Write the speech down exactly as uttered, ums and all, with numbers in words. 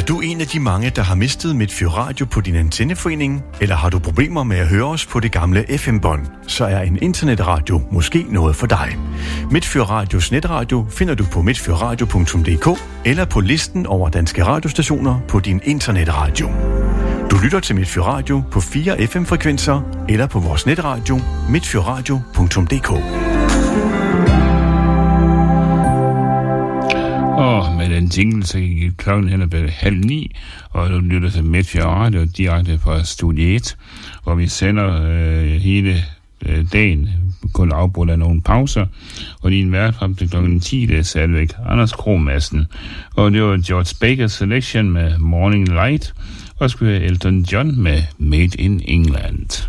du en af de mange, der har mistet Midtfyr Radio på din antenneforening? Eller har du problemer med at høre os på det gamle F M-bånd? Så er en internetradio måske noget for dig. Midtfyr Radios netradio finder du på midtfyrradio punktum d k eller på listen over danske radiostationer på din internetradio. Du lytter til Midtfyr Radio på fire F M-frekvenser eller på vores netradio midtfyrradio punktum d k. Og med den jingle, så gik klokken hen og blev halv ni, og du lytter til Midtfyr Radio direkte fra Studie et, hvor vi sender øh, hele øh, dagen, kun afbrudt af nogle pauser, og din vært frem til klokken ti, det er stadigvæk Anders Krog Madsen. Og det var George Baker's Selection med Morning Light, og skulle have Elton John med Made in England.